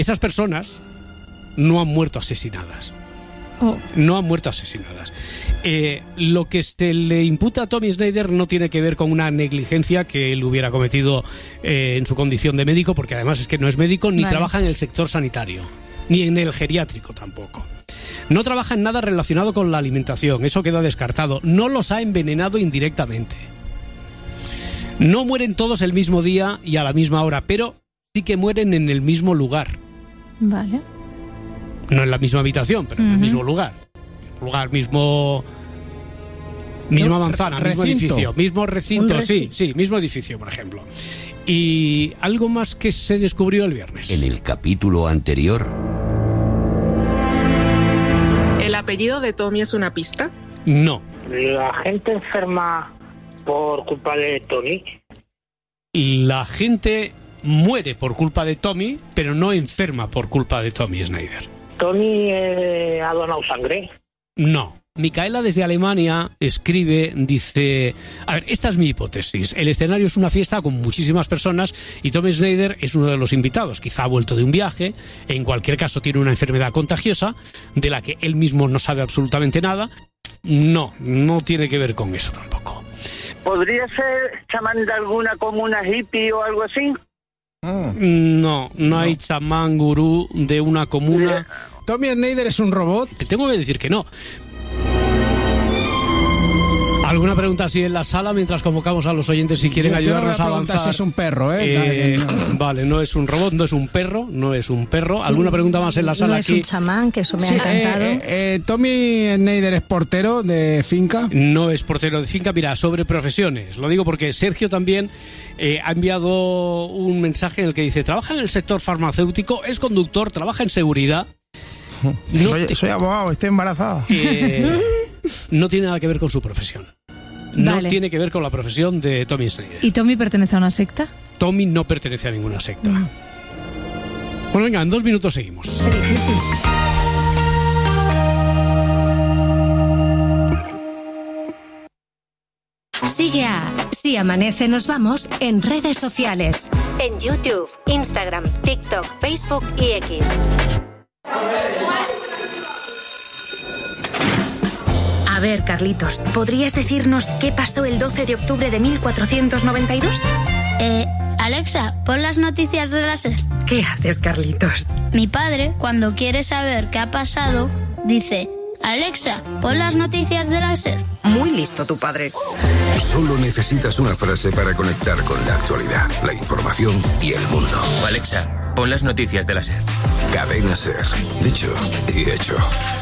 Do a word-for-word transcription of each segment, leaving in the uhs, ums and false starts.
Esas personas no han muerto asesinadas. Oh. No han muerto asesinadas. Eh, lo que se le imputa a Tommy Snyder no tiene que ver con una negligencia que él hubiera cometido eh, en su condición de médico, porque además es que no es médico ni vale. trabaja en el sector sanitario, ni en el geriátrico tampoco. No trabaja en nada relacionado con la alimentación, eso queda descartado. No los ha envenenado indirectamente. No mueren todos el mismo día y a la misma hora, pero sí que mueren en el mismo lugar. Vale. No en la misma habitación, pero en Uh-huh. el mismo lugar. Lugar, mismo... Misma manzana, recinto. mismo edificio, mismo recinto, Un sí, sí, mismo edificio, por ejemplo. Y algo más que se descubrió el viernes. En el capítulo anterior... ¿El apellido de Tommy es una pista? No. La gente enferma por culpa de Tony. La gente muere por culpa de Tommy, pero no enferma por culpa de Tommy Snyder. Tony eh, ha donado sangre. No. Micaela desde Alemania escribe, dice... A ver, esta es mi hipótesis. El escenario es una fiesta con muchísimas personas y Tommy Snyder es uno de los invitados. Quizá ha vuelto de un viaje, en cualquier caso tiene una enfermedad contagiosa de la que él mismo no sabe absolutamente nada. No, no tiene que ver con eso tampoco. ¿Podría ser chamán de alguna comuna hippie o algo así? No, no hay chamán gurú de una comuna. ¿Tommy Snyder es un robot? Te tengo que decir que no. ¿Alguna pregunta así en la sala mientras convocamos a los oyentes si quieren Yo ayudarnos no a voy preguntar avanzar? si es un perro, ¿eh? Eh, No. Vale, no es un robot, no es un perro, no es un perro. ¿Alguna pregunta más en la sala No es aquí? un chamán, que eso me Sí, ha encantado. eh, eh, eh, Tommy Snyder es portero de finca. No es portero de finca. Mira, sobre profesiones. Lo digo porque Sergio también eh, ha enviado un mensaje en el que dice: trabaja en el sector farmacéutico, es conductor, trabaja en seguridad. No, soy, te- soy abogado, estoy embarazada. eh, no tiene nada que ver con su profesión. No Vale. tiene que ver con la profesión de Tommy Snyder. ¿Y Tommy pertenece a una secta? Tommy no pertenece a ninguna secta. Mm. Bueno, venga, en dos minutos seguimos. Qué difícil. Sigue a Si Amanece Nos Vamos en redes sociales. En YouTube, Instagram, TikTok, Facebook y X. A ver, Carlitos, ¿podrías decirnos qué pasó el doce de octubre de mil cuatrocientos noventa y dos? Eh, Alexa, pon las noticias de la SER. ¿Qué haces, Carlitos? Mi padre, cuando quiere saber qué ha pasado, dice: Alexa, pon las noticias de la SER. Muy listo tu padre. Solo necesitas una frase para conectar con la actualidad, la información y el mundo. Alexa, pon las noticias de la SER. Cadena SER. Dicho y hecho.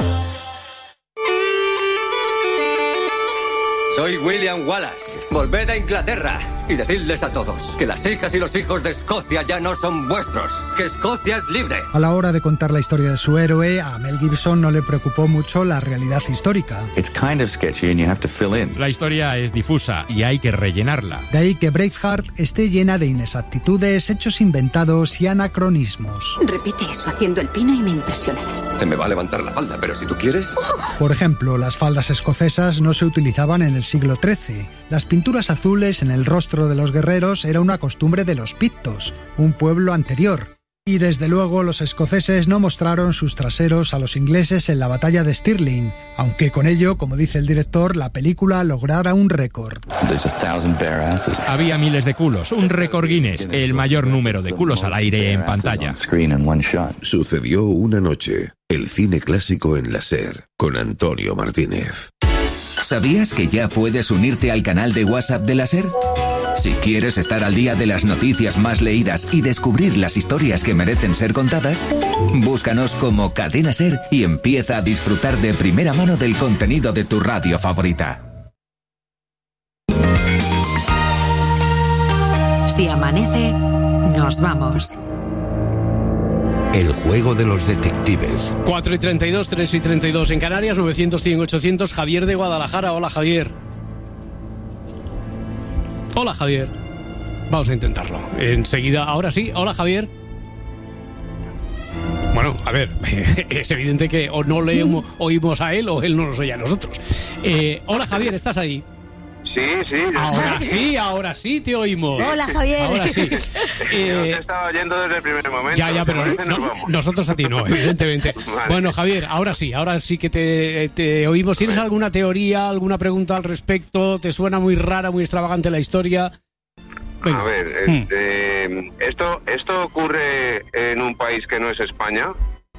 Soy William Wallace. Volved a Inglaterra y decidles a todos que las hijas y los hijos de Escocia ya no son vuestros, que Escocia es libre. A la hora de contar la historia de su héroe, a Mel Gibson no le preocupó mucho la realidad histórica. It's kind of sketchy and you have to fill in. La historia es difusa y hay que rellenarla. De ahí que Braveheart esté llena de inexactitudes, hechos inventados y anacronismos. Repite eso haciendo el pino y me impresionarás. Te me va a levantar la falda, pero si tú quieres... Por ejemplo, las faldas escocesas no se utilizaban en el siglo trece. Las pinturas azules en el rostro de los guerreros era una costumbre de los pictos, un pueblo anterior. Y desde luego los escoceses no mostraron sus traseros a los ingleses en la batalla de Stirling, aunque con ello, como dice el director, la película lograra un récord. Había miles de culos, un récord Guinness, el mayor número de culos al aire en pantalla. Sucedió una noche. El cine clásico en la SER, con Antonio Martínez. ¿Sabías que ya puedes unirte al canal de WhatsApp de la SER? Si quieres estar al día de las noticias más leídas y descubrir las historias que merecen ser contadas, búscanos como Cadena SER y empieza a disfrutar de primera mano del contenido de tu radio favorita. Si amanece, nos vamos. El juego de los detectives. cuatro y treinta y dos, tres y treinta y dos en Canarias, novecientos, cien, ochocientos. Javier de Guadalajara. Hola, Javier. Hola, Javier. Vamos a intentarlo. Enseguida, ahora sí. Hola, Javier. Bueno, a ver, es evidente que o no le oímos a él o él no nos oye a nosotros. Eh, hola, Javier, ¿estás ahí? Sí, sí. Ahora sí, ahora sí te oímos. Hola, Javier. Ahora sí. Eh, Yo te estaba oyendo desde el primer momento. Ya, ya, pero no, nosotros a ti no, evidentemente. Vale. Bueno, Javier, ahora sí, ahora sí que te, te oímos. ¿Tienes alguna teoría, alguna pregunta al respecto? ¿Te suena muy rara, muy extravagante la historia? Venga. A ver, hmm. este, esto, esto ocurre en un país que no es España.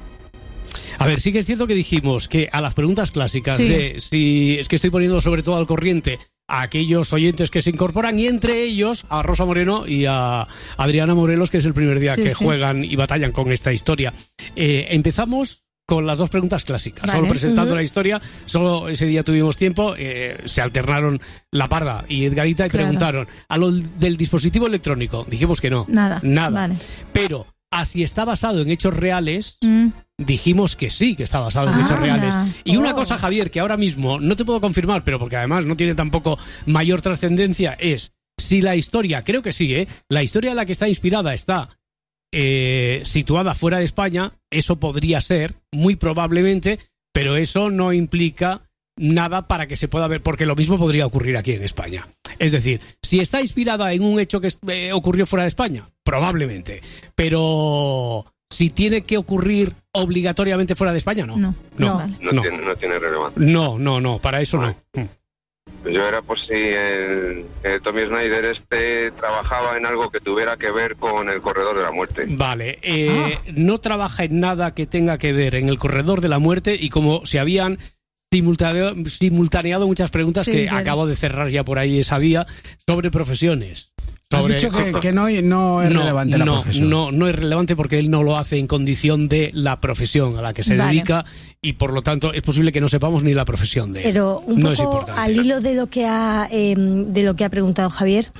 A ver, sí que es cierto que dijimos que a las preguntas clásicas sí. de si es que estoy poniendo sobre todo al corriente a aquellos oyentes que se incorporan, y entre ellos a Rosa Moreno y a Adriana Morelos, que es el primer día sí, que sí. juegan y batallan con esta historia. Eh, empezamos con las dos preguntas clásicas, vale. solo presentando uh-huh. la historia. Solo ese día tuvimos tiempo, eh, se alternaron La Parda y Edgarita y claro. preguntaron a lo del dispositivo electrónico. Dijimos que no, nada, nada. Vale. Pero a si está basado en hechos reales, mm. dijimos que sí, que está basado en ah, hechos reales. Y oh. una cosa, Javier, que ahora mismo no te puedo confirmar, pero porque además no tiene tampoco mayor trascendencia, es si la historia, creo que sí, ¿eh? La historia en la que está inspirada está eh, situada fuera de España. Eso podría ser, muy probablemente, pero eso no implica nada para que se pueda ver, porque lo mismo podría ocurrir aquí en España. Es decir, si está inspirada en un hecho que eh, ocurrió fuera de España, probablemente, pero si tiene que ocurrir obligatoriamente fuera de España, no. No, no, no, vale. no, no. Tiene, no tiene relevancia. No, no, no, para eso vale. no. Yo era por si el, el Tommy Snyder este trabajaba en algo que tuviera que ver con el corredor de la muerte. Vale, eh, ah. no trabaja en nada que tenga que ver en el corredor de la muerte, y como se habían simultaneado, simultaneado muchas preguntas sí, que claro. acabo de cerrar ya por ahí esa vía sobre profesiones. Sobre, Has dicho que, que no, no es no, relevante la no, profesión. No, no es relevante porque él no lo hace en condición de la profesión a la que se vale. dedica, y por lo tanto es posible que no sepamos ni la profesión de él. Pero un no poco es importante. Al hilo de lo que ha eh, de lo que ha preguntado Javier,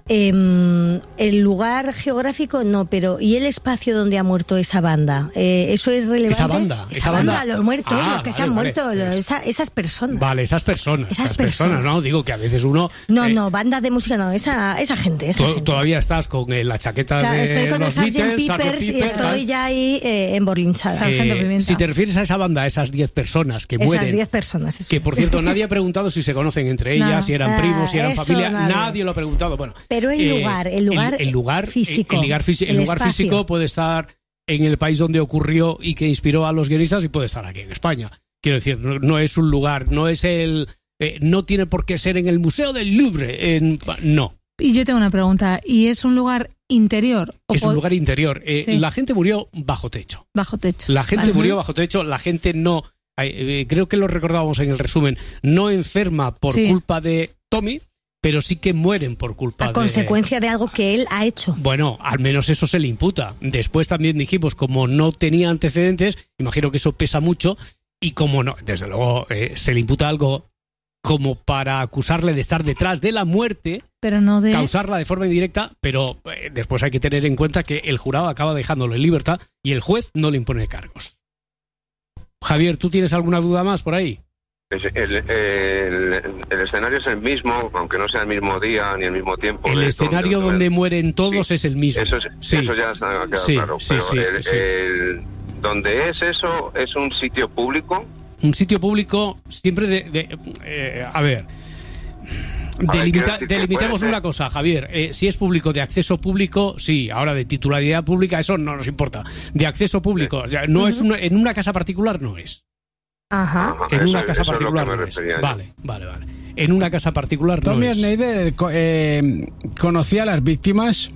eh, el lugar geográfico no, pero ¿y el espacio donde ha muerto esa banda? Eh, ¿Eso es relevante? Esa banda, esa, esa banda, banda, los muertos, ah, los que vale, se han vale, muerto, pues, esa, esas personas. Vale, esas personas, esas, esas personas, personas, no digo que a veces uno. No, eh, no, banda de música no, esa esa gente. Esa to, gente. Todavía estás con eh, la chaqueta claro, de estoy con los el Beatles, Sergeant Pepper, y estoy tal. ya ahí eh, emborlinchada. Eh, si te refieres a esa banda, a esas diez personas que esas mueren. Esas diez personas. Eso que por es. cierto, nadie ha preguntado si se conocen entre ellas, no, si eran primos, si eran familia. Nadie. nadie lo ha preguntado. Bueno, pero el eh, lugar, el lugar, el, el lugar físico. El, el lugar, físico, el el lugar físico puede estar en el país donde ocurrió y que inspiró a los guionistas, y puede estar aquí en España. Quiero decir, no, no es un lugar, no es el. Eh, no tiene por qué ser en el Museo del Louvre. En, no. Y yo tengo una pregunta. ¿Y es un lugar interior? ¿O es un lugar interior. Eh, sí. La gente murió bajo techo. Bajo techo. La gente vale. murió bajo techo. La gente no. Eh, creo que lo recordábamos en el resumen. No enferma por sí. culpa de Tommy, pero sí que mueren por culpa a de. A consecuencia de algo que él ha hecho. Bueno, al menos eso se le imputa. Después también dijimos, como no tenía antecedentes, imagino que eso pesa mucho, y como no, desde luego eh, se le imputa algo como para acusarle de estar detrás de la muerte, pero no de causarla de forma indirecta, pero eh, después hay que tener en cuenta que el jurado acaba dejándolo en libertad y el juez no le impone cargos. Javier, ¿tú tienes alguna duda más por ahí? El, el, el, el escenario es el mismo, aunque no sea el mismo día ni el mismo tiempo. El escenario donde, donde mueren todos sí, es el mismo. Eso, es, sí. eso ya está quedado sí, claro. Sí, pero sí, el, sí. El, donde es eso, es un sitio público. Un sitio público siempre de... de eh, a ver... Delimita, delimitemos una cosa, Javier. Eh, si es público, de acceso público, sí. Ahora, de titularidad pública, eso no nos importa. De acceso público, sí. o sea, no uh-huh. es una, en una casa particular no es. Ajá. En eso, una casa particular no es. Vale, vale, vale. En una casa particular no Tommy es. Tommy Snyder eh, conocía a las víctimas.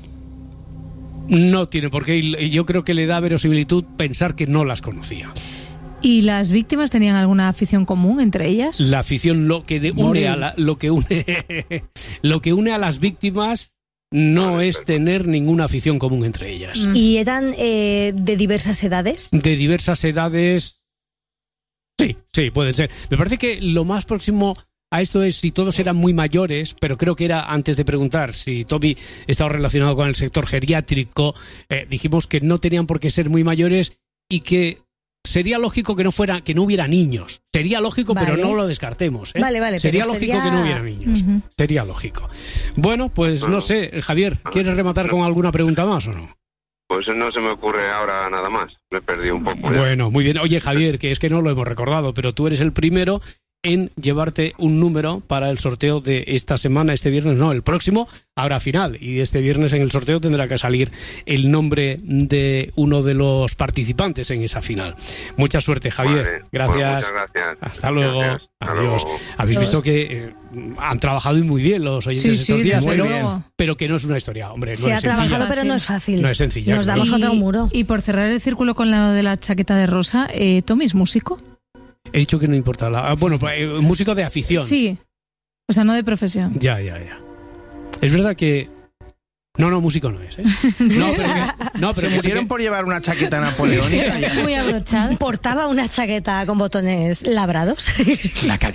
No tiene por qué. Yo creo que le da verosimilitud pensar que no las conocía. ¿Y las víctimas tenían alguna afición común entre ellas? La afición, lo que de une a la, lo que une lo que une a las víctimas no es tener ninguna afición común entre ellas. Mm. ¿Y eran eh, de diversas edades? De diversas edades. Sí, sí, pueden ser. Me parece que lo más próximo a esto es si todos eran muy mayores, pero creo que era antes de preguntar si Tommy estaba relacionado con el sector geriátrico. Eh, dijimos que no tenían por qué ser muy mayores y que sería lógico que no fuera, que no hubiera niños. Sería lógico, vale. pero no lo descartemos. ¿eh? Vale, vale. Sería pero lógico sería... que no hubiera niños. Uh-huh. Sería lógico. Bueno, pues no sé, Javier, ¿quieres rematar con alguna pregunta más o no? Pues no se me ocurre ahora nada más. Me he perdido un poco. Ya. Bueno, muy bien. Oye, Javier, que es que no lo hemos recordado, pero tú eres el primero en llevarte un número para el sorteo de esta semana, este viernes, no, el próximo, habrá final. Y este viernes en el sorteo tendrá que salir el nombre de uno de los participantes en esa final. Mucha suerte, Javier. Vale, gracias. Pues muchas gracias. Hasta luego. Gracias. Hasta Adiós. luego. Habéis visto que eh, han trabajado muy bien los oyentes Sí, estos sí, días, desde pero, luego. pero que no es una historia, hombre, no Se es ha trabajado, sencilla. pero no es fácil. No es sencilla. Nos claro. damos contra un muro. Y por cerrar el círculo con la de la chaqueta de rosa, eh, ¿Tommy es músico? He dicho que no importa. La, ah, bueno, eh, músico de afición. Sí. O sea, no de profesión. Ya, ya, ya. Es verdad que... No, no, músico no es, ¿eh? No, pero, que, no, pero se murieron que... por llevar una chaqueta napoleónica. Muy abrochada. Portaba una chaqueta con botones labrados. La, ca